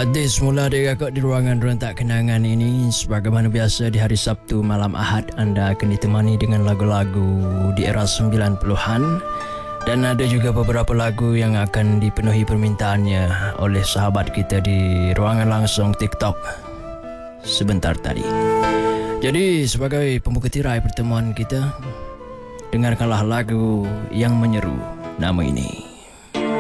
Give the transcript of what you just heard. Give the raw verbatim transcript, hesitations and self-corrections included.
Hadir semula adik-kakak di ruangan rentak kenangan ini. Sebagaimana biasa di hari Sabtu malam Ahad, anda akan ditemani dengan lagu-lagu di era sembilan puluhan. Dan ada juga beberapa lagu yang akan dipenuhi permintaannya oleh sahabat kita di ruangan langsung TikTok sebentar tadi. Jadi sebagai pembuka tirai pertemuan kita, dengarkanlah lagu yang menyeru nama ini.